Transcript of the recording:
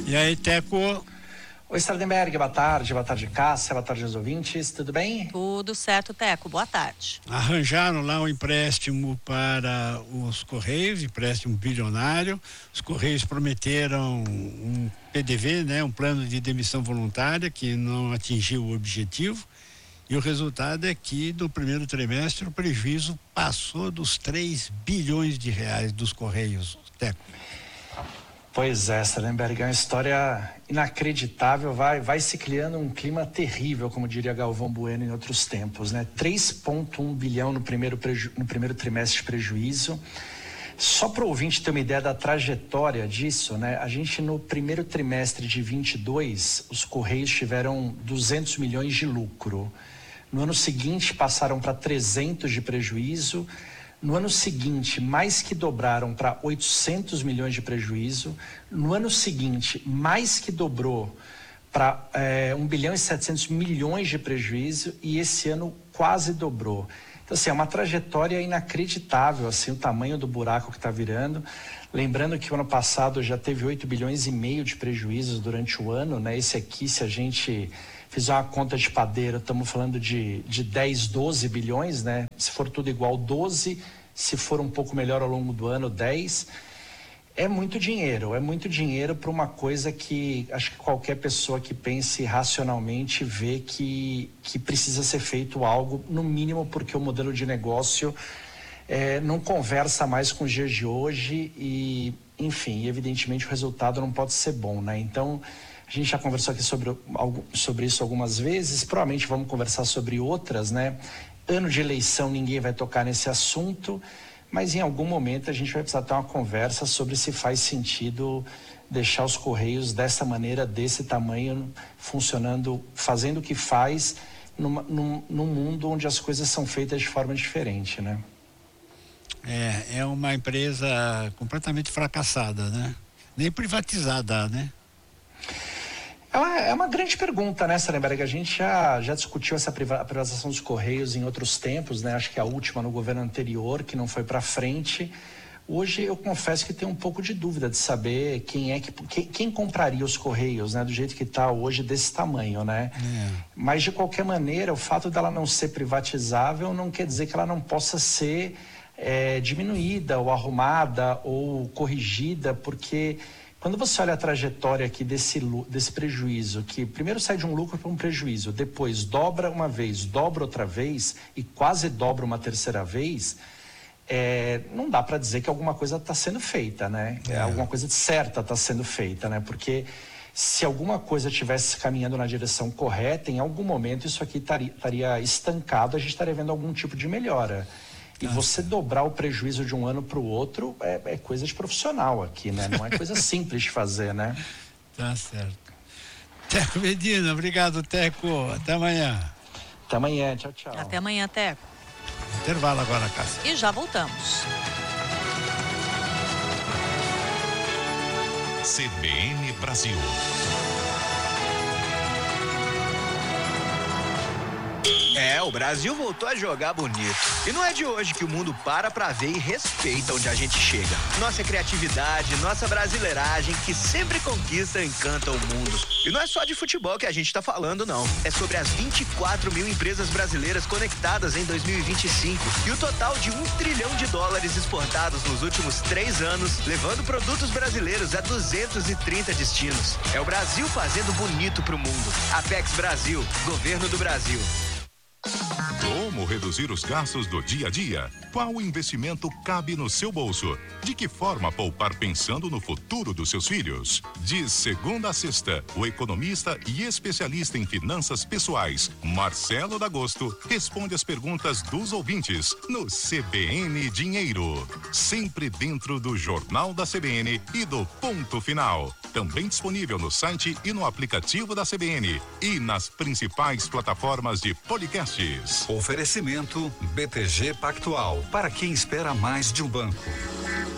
E aí, Teco? Oi, Sardenberg, boa tarde Cássia, boa tarde aos ouvintes, tudo bem? Tudo certo, Teco, boa tarde. Arranjaram lá um empréstimo para os Correios, empréstimo bilionário. Os Correios prometeram um PDV, né, um plano de demissão voluntária que não atingiu o objetivo. E o resultado é que no primeiro trimestre o prejuízo passou dos 3 bilhões de reais dos Correios, Teco. Pois é, Sardenberg, é uma história inacreditável, vai se criando um clima terrível, como diria Galvão Bueno em outros tempos, né? 3,1 bilhão no primeiro trimestre de prejuízo. Só para o ouvinte ter uma ideia da trajetória disso, né? A gente no primeiro trimestre de 22, os Correios tiveram 200 milhões de lucro. No ano seguinte passaram para 300 de prejuízo. No ano seguinte, mais que dobraram para 800 milhões de prejuízo. No ano seguinte, mais que dobrou para 1 bilhão e 700 milhões de prejuízo. E esse ano quase dobrou. Então, assim, é uma trajetória inacreditável, assim, o tamanho do buraco que está virando. Lembrando que o ano passado já teve 8 bilhões e meio de prejuízos durante o ano, né? Esse aqui, se a gente fizer uma conta de padeiro, estamos falando de 10, 12 bilhões, né? Se for tudo igual, 12. Se for um pouco melhor ao longo do ano, 10. É muito dinheiro para uma coisa que acho que qualquer pessoa que pense racionalmente vê que precisa ser feito algo, no mínimo porque o modelo de negócio não conversa mais com os dias de hoje e, enfim, evidentemente o resultado não pode ser bom, né? Então, a gente já conversou aqui sobre isso algumas vezes, provavelmente vamos conversar sobre outras, né? Ano de eleição, ninguém vai tocar nesse assunto, mas em algum momento a gente vai precisar ter uma conversa sobre se faz sentido deixar os Correios dessa maneira, desse tamanho, funcionando, fazendo o que faz num mundo onde as coisas são feitas de forma diferente, né? É uma empresa completamente fracassada, né? Nem privatizada, né? É uma grande pergunta, né, Sardenberg? A gente já discutiu essa privatização dos Correios em outros tempos, né? Acho que a última no governo anterior, que não foi para frente. Hoje eu confesso que tenho um pouco de dúvida de saber quem compraria os Correios, né? Do jeito que está hoje, desse tamanho, né? Mas de qualquer maneira, o fato dela não ser privatizável não quer dizer que ela não possa ser diminuída ou arrumada ou corrigida, porque quando você olha a trajetória aqui desse prejuízo, que primeiro sai de um lucro para um prejuízo, depois dobra uma vez, dobra outra vez e quase dobra uma terceira vez, não dá para dizer que alguma coisa está sendo feita, né? Alguma coisa de certa está sendo feita, né? Porque se alguma coisa estivesse caminhando na direção correta, em algum momento isso aqui estaria estancado, a gente estaria vendo algum tipo de melhora. E você dobrar o prejuízo de um ano para o outro é coisa de profissional aqui, né? Não é coisa simples de fazer, né? Tá certo. Teco Medina, obrigado, Teco. Até amanhã. Até amanhã, tchau, tchau. Até amanhã, Teco. Intervalo agora, Cássia. E já voltamos. CBN Brasil. O Brasil voltou a jogar bonito. E não é de hoje que o mundo para pra ver e respeita onde a gente chega. Nossa criatividade, nossa brasileiragem, que sempre conquista e encanta o mundo. E não é só de futebol que a gente tá falando, não. É sobre as 24 mil empresas brasileiras conectadas em 2025 e o total de $1 trilhão exportados nos últimos 3 anos, levando produtos brasileiros a 230 destinos. É o Brasil fazendo bonito pro mundo. Apex Brasil, Governo do Brasil. Como reduzir os gastos do dia a dia? Qual investimento cabe no seu bolso? De que forma poupar pensando no futuro dos seus filhos? De segunda a sexta, o economista e especialista em finanças pessoais, Marcelo D'Agosto, responde as perguntas dos ouvintes no CBN Dinheiro. Sempre dentro do Jornal da CBN e do Ponto Final. Também disponível no site e no aplicativo da CBN e nas principais plataformas de podcasts. Oferecimento BTG Pactual, para quem espera mais de um banco.